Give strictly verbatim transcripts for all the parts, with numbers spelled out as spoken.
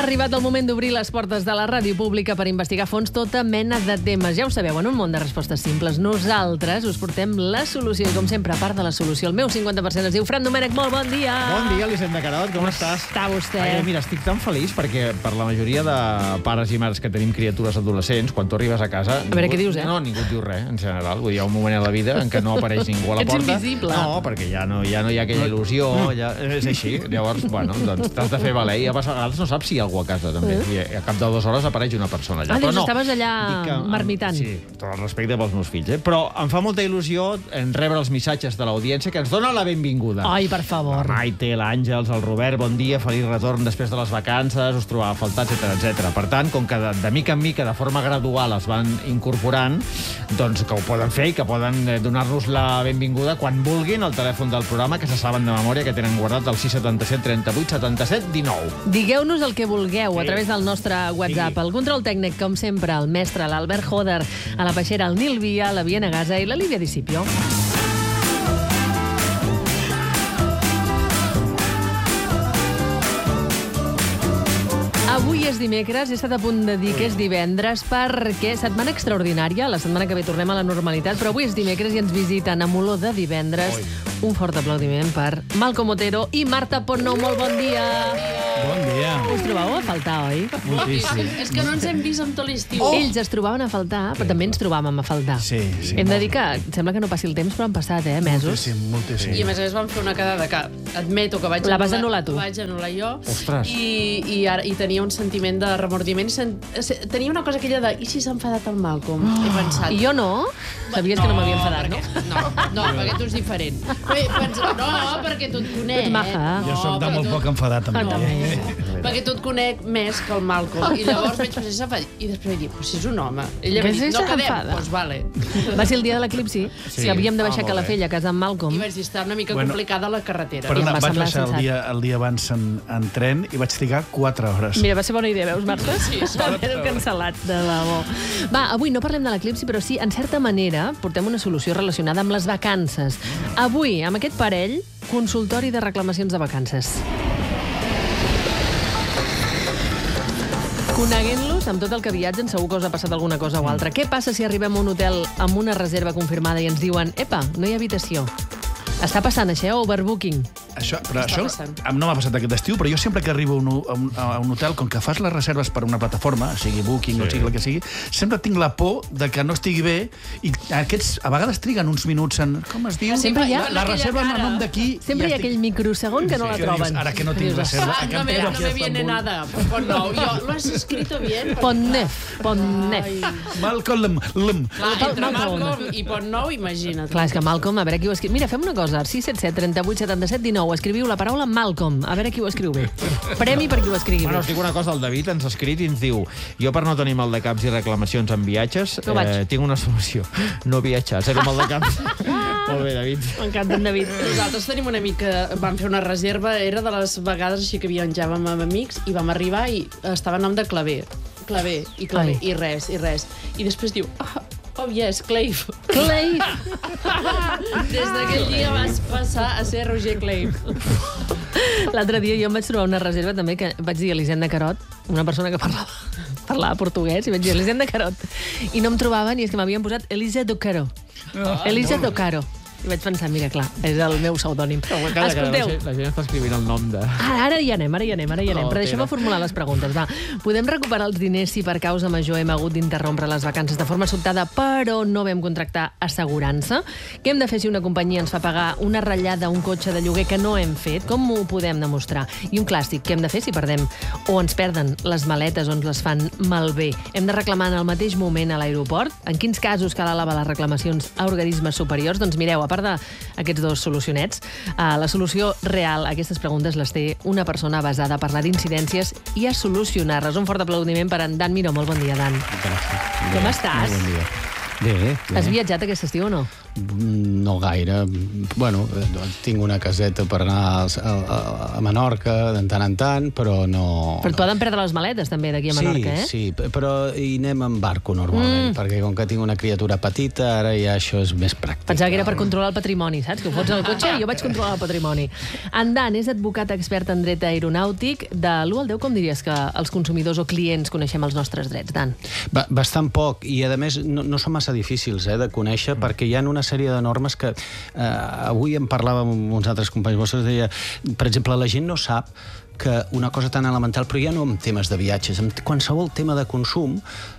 arribat el moment d'obrir les portes de la ràdio pública per investigar a fons tota mena de temes. Ja ho sabeu, en un món de respostes simples, nosaltres us portem la solució. I com sempre, a part de la solució, el meu cinquanta per cent es diu Fran Domènech. Molt bon dia! Bon dia, Elisenda Carot, com estàs? Està vostè? Ai, mira, estic tan feliç perquè per la majoria de pares i mares que tenim criatures adolescents, quan tu arribes a casa... A veure, ningú, què dius, eh? No, ningú et diu res, en general. Vull dir, hi ha un moment a la vida en què no apareix ningú a la Ets porta. invisible. No, perquè ja no, ja no hi ha aquella il·lusió, ja, és així. Llavors, bueno, doncs t'has de fer valer. I a vegades no saps si hi ha algú a casa, també. I a cap de dues hores apareix una persona allà. Ah, dius, no, estaves allà que, marmitant. Sí, tot el respecte pels meus fills, eh? Però em fa molta il·lusió en rebre els missatges de l'audiència que ens dona la benvinguda. Ai, per favor. La Maite, l'Àngels, el Robert, bon dia, feliç retorn després de les vacances, us trobava a faltar, etcètera, etcètera. Per tant, com que de, de mica en mica, de forma gradual, es van incorporant, doncs que ho poden fer i que poden donar-nos la benvinguda quan vulguin al telèfon del programa, que se saben de memòria, que tenen guardat el sis setanta set trenta vuit setanta set dinou. Digueu-nos el que vulgueu a través del nostre WhatsApp. Sí. El control tècnic, com sempre, el mestre, l'Albert Joder, a la peixera, el Nil Via, la Viena Gasa i la Lívia Discipio. Avui és dimecres, he estat a punt de dir que és divendres perquè setmana extraordinària, la setmana que ve tornem a la normalitat, però avui és dimecres i ens visiten amb olor de divendres. Oi. Un fort aplaudiment per Malcom Otero i Marta Pontnou. Molt bon dia! Bon dia. Us trobàveu a faltar, oi? Moltíssim. És que no ens hem vist en tot l'estiu. Oh. Ells es trobaven a faltar, però també ens trobàvem a faltar. Sí, sí. Hem de dir que sembla que no passi el temps, però han passat, eh, mesos. Moltíssim, moltíssim. I a més a més vam fer una quedada que admeto que vaig La vas anul·lar tu. Vaig anul·lar jo. Ostres. I, i, ara, i tenia un sentiment de remordiment. Sen, se, tenia una cosa aquella de, i si s'ha enfadat el Malcolm? Oh. He pensat... I jo no? Sabies que no m'havia enfadat, no? perquè, no? No, perquè tu ets diferent. Però he pensat, no, perquè tu et conec. Tu ets maja. Jo soc de molt poc enfadat, també. Ah, també. Perquè tu et conec més que el Malcolm. I llavors vaig pensar, s'enfada. I després vaig dir, però si és un home. Ella Que va dir, si no quedem. s'enfada? Doncs vale. Va ser el dia de l'eclipsi, Sí. que havíem de baixar Ah, a molt Calafell, a casa d'en Malcolm. I vaig dir, està una mica Bueno, complicada la carretera. I em Perdona, va vaig semblar baixar el sensat. dia, el dia abans en, en tren i vaig trigar quatre hores. Mira, va ser bona idea, veus, Marta? Sí, Haver-ho cancel·lat, de debò. Va, avui no parlem de l'eclipsi, però sí, en certa manera, portem una solució relacionada amb les vacances. Avui, amb aquest parell, consultori de reclamacions de vacances. Coneguent-los, amb tot el que viatgen, segur que us ha passat alguna cosa o altra. Què passa si arribem a un hotel amb una reserva confirmada i ens diuen «Epa, no hi ha habitació»? Està passant això, overbooking? Això, però Està això passant. em no m'ha passat aquest estiu, però jo sempre que arribo a un, a un, a un hotel, com que fas les reserves per una plataforma, sigui Booking sí. o sigui el que sigui, sempre tinc la por de que no estigui bé i aquests a vegades triguen uns minuts en... Com es diu? Sempre hi ha- La, la reserva en el nom d'aquí... Sempre hi ha aquell microsegon que no la que dius, troben. ara que no tinc Dius, reserva, Ah, que no em me, quedo no aquí me a viene Estambul. nada. Pon nou. Yo, ¿lo has escrito bien? Pontnef, Pontnef. Malcolm, lm. Clar, Pon- entre Malcolm. Malcolm i Pont Nou, imagina't. Clar, és que Malcolm, a veure qui ho escriu. Mira, fem una cosa, sis set set trenta vuit setanta set dinou. Escriviu la paraula Malcolm, a veure qui ho escriu bé. Premi per qui ho escrigui Bueno, bé. us dic una cosa, el David ens ha escrit i ens diu jo per no tenir mal de caps i reclamacions en viatges, No vaig. eh, tinc una solució. No viatjar, zero mal de caps. Molt bé, David. M'encanta en David. Nosaltres tenim un amic que vam fer una reserva, era de les vegades així que viatjàvem amb amics, i vam arribar i estava a nom de Claver. Claver, i Claver, Ai. i res, i res. I després diu, oh, oh yes, Clave. Clay. Des d'aquell dia vas passar a ser Roger Clave. L'altre dia jo em vaig trobar una reserva també que vaig dir Elisenda Carot, una persona que parlava, parlava portuguès, i vaig dir Elisenda Carot. I no em trobaven i és que m'havien posat Elisa do Caro. Elisa do Caro. I vaig pensar, mira, clar, és el meu pseudònim. Escolteu, La gent està escrivint el nom de... Ara, ara hi anem, ara hi anem, ara hi anem. Oh, Però deixeu-me Pere. formular les preguntes. Va, podem recuperar els diners si per causa major hem hagut d'interrompre les vacances de forma sobtada, però no vam contractar assegurança? Què hem de fer si una companyia ens fa pagar una ratllada a un cotxe de lloguer que no hem fet? Com ho podem demostrar? I un clàssic, què hem de fer si perdem o ens perden les maletes o ens les fan malbé? Hem de reclamar en el mateix moment a l'aeroport? En quins casos cal elevar les reclamacions a organismes superiors? Doncs mireu, a part d'aquests dos solucionets, eh, la solució real a aquestes preguntes les té una persona basada a parlar d'incidències i a solucionar-les. Un fort aplaudiment per en Dan Miró. Molt bon dia, Dan. Com estàs? Bon dia. Bé, bé. Has viatjat aquest estiu o no? No gaire. Bueno, tinc una caseta per anar a, a Menorca de tant en tant, però no... Però et poden perdre les maletes, també, d'aquí a Menorca, eh? Sí, sí, però hi anem en barco, normalment, mm. perquè com que tinc una criatura petita, ara ja això és més pràctic. Pensava que era per controlar el patrimoni, saps? Que ho fots al cotxe i jo vaig controlar el patrimoni. En Dan és advocat expert en dret aeronàutic. De l'u al deu, com diries que els consumidors o clients coneixem els nostres drets, Dan? Ba bastant poc, i a més no, no són massa difícils eh, de conèixer, perquè hi ha una sèrie de normes que eh, avui en parlàvem amb uns altres companys vostres, deia, per exemple, la gent no sap que una cosa tan elemental, però ja no en temes de viatges, en qualsevol tema de consum,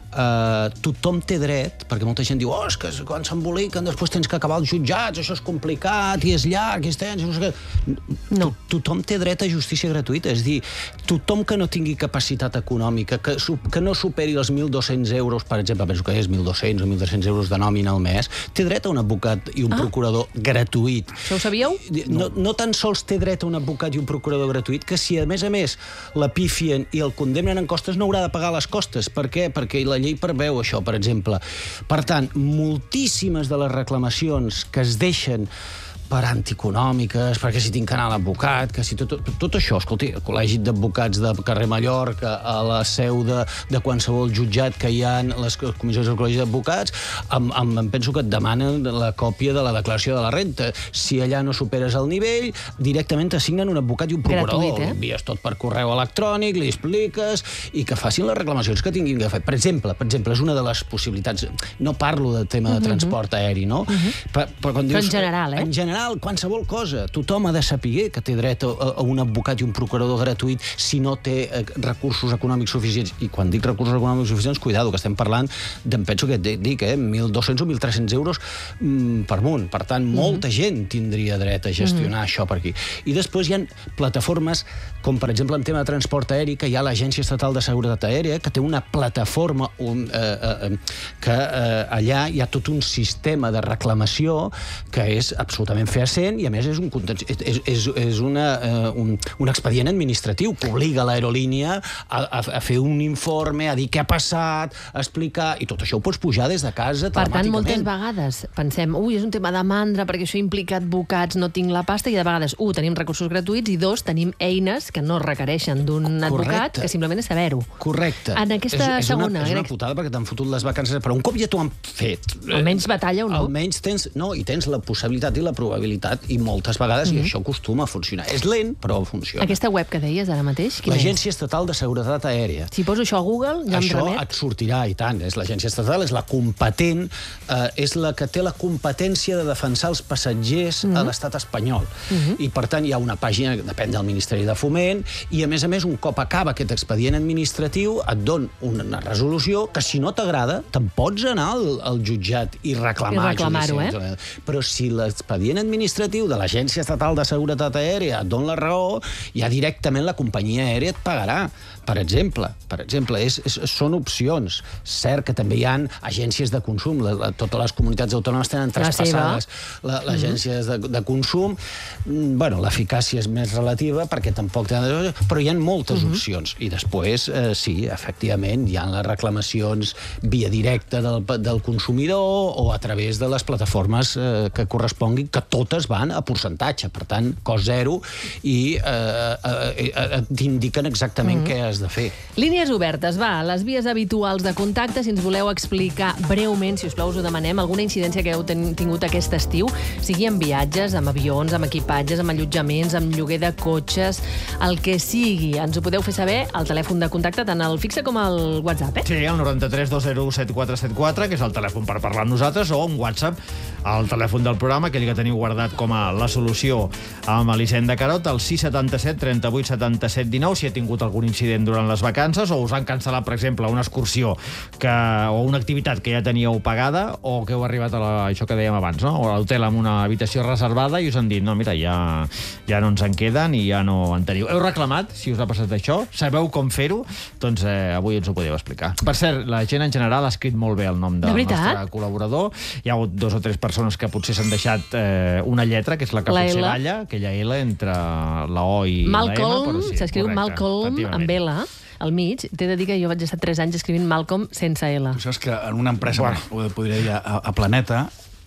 Uh, tothom té dret, perquè molta gent diu oh, és que quan s'emboliquen després tens que acabar els jutjats, això és complicat i és llarg i és tens, no sé què. No. Tothom té dret a justícia gratuïta, és dir, tothom que no tingui capacitat econòmica, que, que no superi els mil dos-cents euros, per exemple, penso que és mil dos-cents o mil tres-cents euros de nòmina al mes, té dret a un advocat i un ah. procurador gratuït. Això ho sabíeu? No, no tan sols té dret a un advocat i un procurador gratuït, que si a més a més la pifien i el condemnen en costes, no haurà de pagar les costes. Per què? Perquè la llei preveu això, per exemple. Per tant, moltíssimes de les reclamacions que es deixen per antieconòmiques, perquè si tinc que anar a l'advocat, que si tot, tot això, escolti, el col·legi d'advocats de carrer Mallorca, a la seu de, de qualsevol jutjat que hi ha, les comissions del col·legi d'advocats, em, em, em penso que et demanen la còpia de la declaració de la renta. Si allà no superes el nivell, directament t'assignen un advocat i un procurador. Gratuït, eh? Envies tot per correu electrònic, li expliques, i que facin les reclamacions que tinguin que fer. Per exemple, per exemple, és una de les possibilitats. No parlo de tema de transport aeri, no? Uh-huh. però, però, quan dius, però en general, eh? En general, qualsevol cosa. Tothom ha de saber que té dret a, a un advocat i un procurador gratuït si no té eh, recursos econòmics suficients. I quan dic recursos econòmics suficients, cuidado, que estem parlant d'en penso que et dic, eh, mil dos-cents o mil tres-cents euros mm, per munt. Per tant, molta mm-hmm. gent tindria dret a gestionar mm-hmm. això per aquí. I després hi ha plataformes, com per exemple en tema de transport aeri, que hi ha l'Agència Estatal de Seguretat Aèria, que té una plataforma un, eh, eh, que eh, allà hi ha tot un sistema de reclamació que és absolutament fehaent i, a més, és un, és, és, és una, uh, un, un expedient administratiu que obliga l'aerolínia a, a, a fer un informe, a dir què ha passat, a explicar, i tot això ho pots pujar des de casa telemàticament. Per tant, moltes vegades pensem, ui, és un tema de mandra perquè això implica advocats, no tinc la pasta, i de vegades, u, tenim recursos gratuïts, i dos, tenim eines que no requereixen d'un advocat, que simplement és saber-ho. Correcte. En aquesta és, és segona... Una, és una putada perquè t'han fotut les vacances, però un cop ja t'ho han fet... Almenys batalla o no? Almenys tens, no, i tens la possibilitat i la probabilitat, i moltes vegades, mm-hmm. i això acostuma a funcionar. És lent, però funciona. Aquesta web que deies ara mateix, quina L'Agència és? Estatal de Seguretat Aèria. Si poso això a Google, ja això em remet? Això et sortirà, i tant. És l'Agència Estatal, és la competent, eh, és la que té la competència de defensar els passatgers mm-hmm. a l'estat espanyol. Mm-hmm. I, per tant, hi ha una pàgina, depèn del Ministeri de Foment, i, a més a més, un cop acaba aquest expedient administratiu, et don una resolució que, si no t'agrada, te'n pots anar al, al jutjat i reclamar. I reclamar-ho, eh? Però si l'expedient administratiu de l'Agència Estatal de Seguretat Aèria et dona la raó, ja directament la companyia aèria et pagarà. Per exemple, per exemple és, és, són opcions. Cert que també hi ha agències de consum. La, la, totes les comunitats autònomes tenen traspassades l'agència de, de consum. Bueno, l'eficàcia és més relativa perquè tampoc tenen... Però hi ha moltes uh-huh. opcions. I després, eh, sí, efectivament, hi ha les reclamacions via directa del, del consumidor o a través de les plataformes eh, que corresponguin, que totes van a percentatge. Per tant, cost zero, i eh, eh, eh, t'indiquen exactament uh-huh. què has de fer. Línies obertes, va, les vies habituals de contacte, si ens voleu explicar breument, si us plau, us ho demanem, alguna incidència que heu ten tingut aquest estiu, sigui en viatges, amb avions, amb equipatges, amb allotjaments, amb lloguer de cotxes, el que sigui. Ens ho podeu fer saber al telèfon de contacte, tant el fixe com el WhatsApp, eh? Sí, el noranta-tres dos zero u set quatre set quatre, que és el telèfon per parlar amb nosaltres, o un WhatsApp, al telèfon del programa, aquell que teniu guardat com a la solució amb Elisenda Carot, el sis setanta-set trenta-vuit setanta-set dinou, si ha tingut algun incident durant les vacances, o us han cancel·lat, per exemple, una excursió que, o una activitat que ja teníeu pagada, o que heu arribat a la, això que dèiem abans, no? O a l'hotel amb una habitació reservada i us han dit, no, mira, ja, ja no ens en queden i ja no en teniu. Heu reclamat, si us ha passat això? Sabeu com fer-ho? Doncs eh, avui ens ho podeu explicar. Per cert, la gent en general ha escrit molt bé el nom del de nostre col·laborador. Hi ha hagut dos o tres persones que potser s'han deixat eh, una lletra, que és la que la potser L. balla, aquella L entre la O i Malcolm, la M. s'escriu sí, Malcolm amb L al mig. T'he de dir que jo vaig estar tres anys escrivint Malcolm sense L. Tu saps que en una empresa, bueno. ho podria dir a, a Planeta,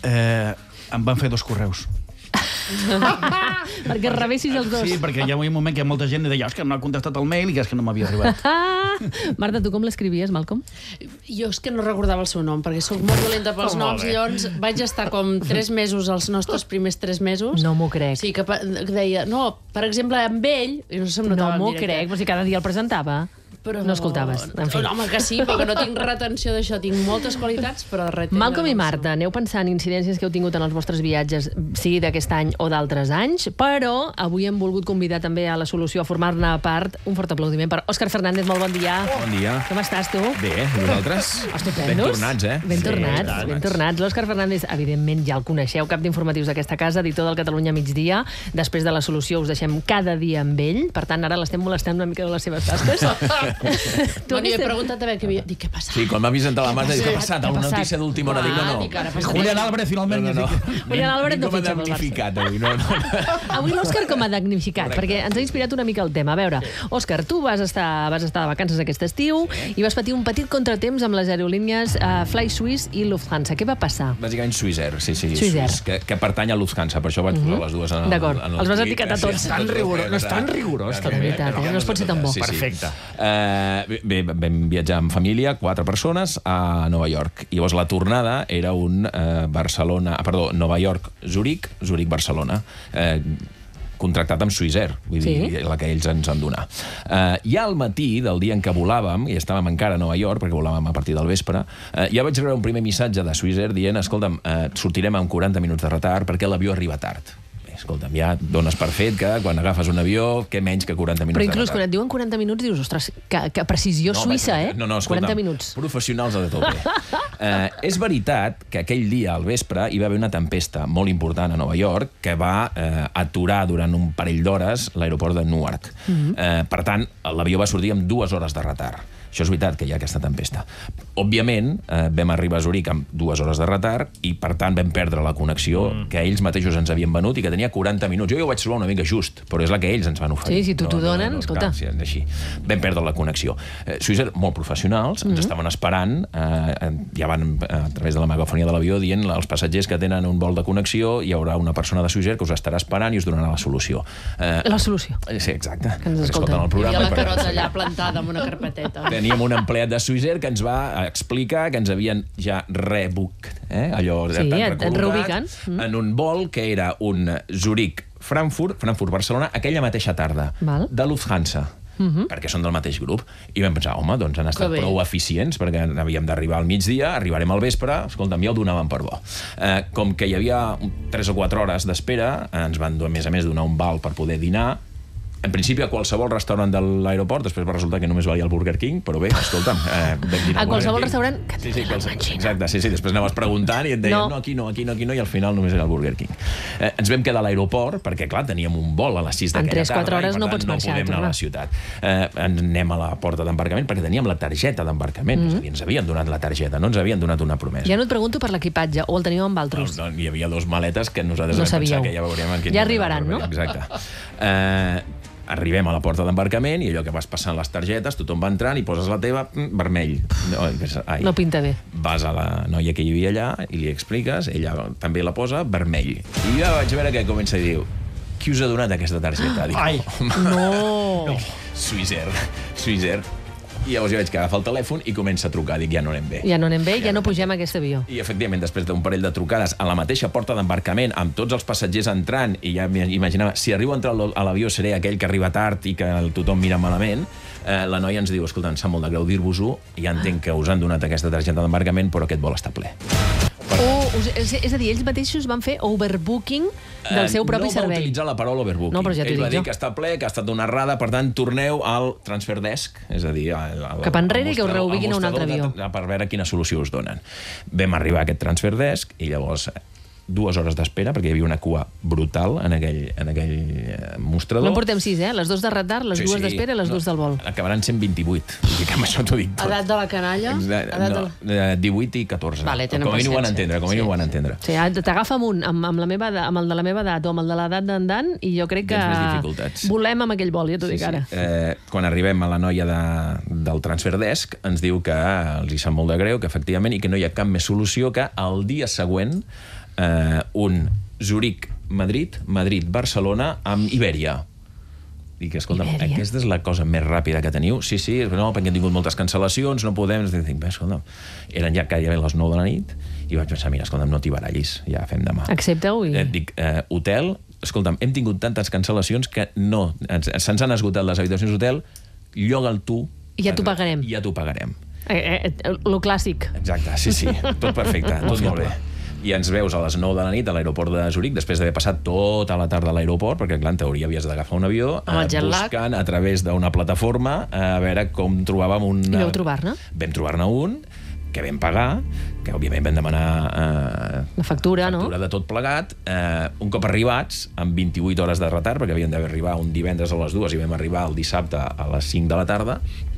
eh, em van fer dos correus. Perquè rebessis els dos. Sí, perquè hi ha un moment que molta gent deia és que no ha contestat el mail i que és que no m'havia arribat. Marta, tu com l'escrivies, Malcolm? Jo és que no recordava el seu nom, perquè sóc molt dolenta pels Oh, noms, i llavors vaig estar com tres mesos, els nostres primers tres mesos. No m'ho crec. Sí, que, que deia, no, per exemple, amb ell, i no se'm No notava en m'ho directe. crec, però si cada dia el presentava. Però No escoltaves, en fi. No, home, que sí, perquè no tinc retenció d'això. Tinc moltes qualitats, però de retenció... Malcolm i Marta, aneu pensant incidències que heu tingut en els vostres viatges, sigui d'aquest any o d'altres anys, però avui hem volgut convidar també a la solució a formar-ne part. Un fort aplaudiment per Òscar Fernández, molt bon dia. Bon dia. Com estàs, tu? Bé, i vosaltres? Estupendos. Ben tornats, eh? Ben Sí, tornats, ben ben tornats. L'Òscar Fernández, evidentment, ja el coneixeu, cap d'informatius d'aquesta casa, editor del Catalunya Migdia. Després de la solució us deixem cada dia amb ell, per tant, ara l'estem molestant una mica de les seves tasques. Tu m'hi he preguntat a veure què havia... Dic, què passa? Sí, quan m'ha vist entrar la Marta, dic, què ha passat? Què ha Alguna passat? notícia d'última hora? Dic, no, no. Dic, ara passa Julián Álvarez, finalment. No, no, no. Julián Álvarez no Ningú m'ha fitxa pel Barça. damnificat avui, no, no. Avui l'Òscar com a damnificat, Correcte. perquè ens ha inspirat una mica el tema. A veure, Òscar, tu vas estar, vas estar de vacances aquest estiu i vas patir un petit contratemps amb les aerolínies uh, Fly Swiss i Lufthansa. Què va passar? Bàsicament Swissair, sí, sí. Swissair. Swiss, que, que pertany a Lufthansa, per això vaig posar les dues en el... D'acord. en el Els vas tuit. etiquetar Sí, tots. sí, Tan tots rigorós, dos, no és tan rigorós, De veritat, eh? No es pot ser tan bo. Sí, sí. Perfecte. Eh, bé, vam viatjar amb família, quatre persones, a Nova York. I llavors la tornada era un eh, Barcelona... ah, Perdó, Nova York, Zurich, Zurich, Barcelona. Eh, contractat amb Swissair, vull Sí. dir, la que ells ens van donar. Uh, ja al matí del dia en què volàvem, i estàvem encara a Nova York, perquè volàvem a partir del vespre, uh, ja vaig rebre un primer missatge de Swissair dient, escolta'm, uh, sortirem amb quaranta minuts de retard perquè l'avió arriba tard. Bé, escolta'm, ja dones per fet que quan agafes un avió, què menys que quaranta minuts Però de inclús retard. quan et diuen quaranta minuts dius, ostres, que, que precisió suïssa, eh? No, no, escolta'm, quaranta minuts. professionals de tot bé. eh, és veritat que aquell dia al vespre hi va haver una tempesta molt important a Nova York que va eh, aturar durant un parell d'hores l'aeroport de Newark. Mm-hmm. eh, per tant, l'avió va sortir amb dues hores de retard. Això és veritat que hi ha aquesta tempesta. Òbviament, eh, vam arribar a Zurich amb dues hores de retard i, per tant, vam perdre la connexió mm. que ells mateixos ens havien venut i que tenia quaranta minuts. Jo ja ho vaig trobar una mica just, però és la que ells ens van oferir. Sí, si tu t'ho donen, escolta. Clar, sí, és així. Vam perdre la connexió. Eh, Swissair, molt professionals, ens estaven esperant, eh, ja van eh, a través de la megafonia de l'avió dient als passatgers que tenen un vol de connexió, hi haurà una persona de Swissair que us estarà esperant i us donarà la solució. Eh, La solució. eh, Sí, exacte. Que ens Perquè escolten. escolten el Hi programa. havia i la per- carota allà plantada amb una carpeteta. Teníem un empleat de Swissair que ens va explicar que ens havien ja rebook, eh? allò Sí, tan et- et recol·locat, reubiquen. Mm. en un vol que era un Zurich-Frankfurt, Frankfurt-Barcelona, aquella mateixa tarda, Val. de Lufthansa. Uh-huh. Perquè són del mateix grup. I vam pensar, home, doncs han estat Que bé. prou eficients, perquè havíem d'arribar al migdia, arribarem al vespre, escolta'm, ja ho donàvem per bo. Eh, com que hi havia tres o quatre hores d'espera, ens van, a més a més, donar un val per poder dinar. En principi a qualsevol restaurant de l'aeroport, després va resultar que només valia el Burger King, però bé, escolta'm, eh, vam dinar A al qualsevol Burger King. restaurant que Sí, sí, et qualse... mengin. exacte, sí, sí, després anaves preguntant i et deien, No. no. no, aquí no, aquí no, aquí no, i al final només era el Burger King. Eh, ens vam quedar a l'aeroport, perquè clar, teníem un vol a les sis En d'aquella tres, quatre tarda, hores i per no tant pots marxar, no podem anar a clar. la ciutat. Eh, anem a la porta d'embarcament, perquè teníem la targeta d'embarcament, mm -hmm. és a dir, ens havien donat la targeta, no ens havien donat una promesa. Ja no et pregunto per l'equipatge, o el teníeu amb altres. No, no, hi havia dos maletes que nosaltres No vam pensar sabíeu. que ja veuríem en quin Ja moment arribaran, no? Exacte. Eh, arribem a la porta d'embarcament i allò que vas passant les targetes, tothom va entrant i poses la teva, mm, vermell. No, ai. No pinta bé. Vas a la noia que hi havia allà i li expliques, ella també la posa, vermell. I jo vaig veure que comença a dir, qui us ha donat aquesta targeta? Dic, Ai. No. no. Swissair, Swissair. I llavors jo vaig agafar el telèfon i comença a trucar. Dic, ja no anem bé. Ja no anem bé, ja no pugem a aquest avió. I, efectivament, després d'un parell de trucades a la mateixa porta d'embarcament, amb tots els passatgers entrant, i ja m'imaginava, si arribo a entrar a l'avió seré aquell que arriba tard i que tothom mira malament, eh, la noia ens diu, escolta, em sap molt de greu dir-vos-ho, ja entenc que us han donat aquesta targeta d'embarcament, però aquest vol està ple. O, us, és, és a dir, ells mateixos van fer overbooking del seu propi no servei. No va utilitzar la paraula overbooking. No, però ja t'ho Ell va dic dir jo. que està ple, que ha estat una errada, per tant, torneu al transfer desk, és a dir... Al, al, Cap enrere al i que us mostrador- reubiquin al a un altre mostrador avió. de- Per veure quina solució us donen. Vam arribar a aquest transfer desk i llavors dues hores d'espera, perquè hi havia una cua brutal en aquell, en aquell eh, mostrador. No en portem sis, eh? Les dues de retard, les Sí, dues sí. d'espera i les No, dues del vol. Acabaran sent vint-i-vuit. Vull dir que amb això t'ho dic tot. Edat de la canalla? Exacte, Edat no, de la... eh, divuit i catorze. Vale, tenen com a mínim ho van paciència. entendre, com a mínim ho van entendre. Sí, t'agafa amb un, amb, amb, la meva edat, amb el de la meva edat o amb el de l'edat d'en Dan, i jo crec que Tens més dificultats. volem amb aquell vol, ja t'ho dic ara. Eh, quan arribem a la noia de, del transfer desk, ens diu que els hi sap molt de greu, que efectivament, i que no hi ha cap més solució que el dia següent eh, un Zurich-Madrid, Madrid-Barcelona amb Ibèria. Dic, escolta, Ibèria? aquesta és la cosa més ràpida que teniu. Sí, sí, no, perquè hem tingut moltes cancel·lacions, no podem... Dic, bé, escolta, eren ja gairebé les nou de la nit i vaig pensar, mira, escolta, no t'hi barallis, ja fem demà. Accepta-ho i... Eh, dic, eh, hotel, escolta'm, hem tingut tantes cancel·lacions que no, se'ns han esgotat les habitacions d'hotel, lloga'l tu... I ja t'ho pagarem. I ja t'ho pagarem. Eh, eh, lo clàssic. Exacte, sí, sí, tot perfecte, tot molt bé. I ens veus a les nou de la nit a l'aeroport de Zurich, després d'haver passat tota la tarda a l'aeroport, perquè, clar, en teoria havies d'agafar un avió, Amb el eh, jet lag. buscant a través d'una plataforma eh, a veure com trobàvem un... I vau trobar-ne? Vam trobar-ne un, que vam pagar, que òbviament vam demanar eh, La factura, no? factura de tot plegat. Eh, un cop arribats, amb vint-i-vuit hores de retard, perquè havien d'haver arribat un divendres a les dues i vam arribar el dissabte a les cinc de la tarda,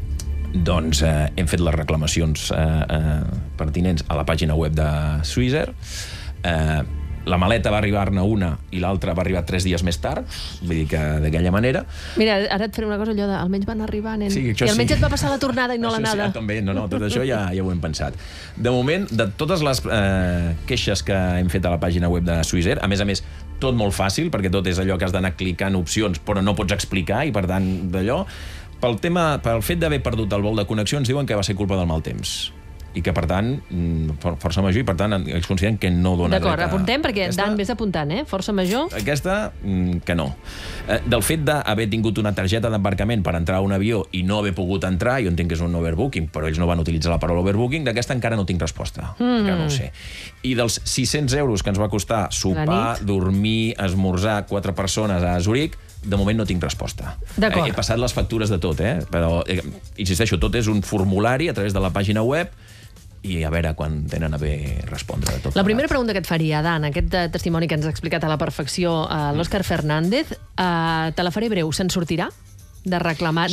doncs eh, hem fet les reclamacions eh, eh, pertinents a la pàgina web de Swissair. Eh, la maleta va arribar-ne una i l'altra va arribar tres dies més tard, vull dir que d'aquella manera. Mira, ara et faré una cosa, allò de almenys van arribar, nen. Sí, I això almenys sí. et va passar la tornada i no Això sí, l'anada. ah, també, no, no, tot això ja, ja ho hem pensat. De moment, de totes les eh, queixes que hem fet a la pàgina web de Swissair, a més a més, tot molt fàcil, perquè tot és allò que has d'anar clicant opcions, però no pots explicar, i per tant, d'allò... Pel tema, pel fet d'haver perdut el vol de connexió, ens diuen que va ser culpa del mal temps. I que, per tant, força major, i per tant, ells consideren que no dona dret a... D'acord, apuntem, perquè Aquesta- Dan, vés apuntant, eh? Força major. Aquesta, mm, que no. Eh, del fet d'haver tingut una targeta d'embarcament per entrar a un avió i no haver pogut entrar, jo entenc que és un overbooking, però ells no van utilitzar la paraula overbooking, d'aquesta encara no tinc resposta. Mm. Que no ho sé. I dels sis-cents euros que ens va costar sopar, nit. dormir, esmorzar quatre persones a Zurich, de moment no tinc resposta. D'acord. Eh, he passat les factures de tot, eh? Però, eh, insisteixo, tot és un formulari a través de la pàgina web i a veure quan tenen a bé respondre de tot. La primera plegat. pregunta que et faria, Dan, aquest eh, testimoni que ens ha explicat a la perfecció eh, l'Òscar Fernández, eh, te la faré breu. Se'n sortirà de reclamar,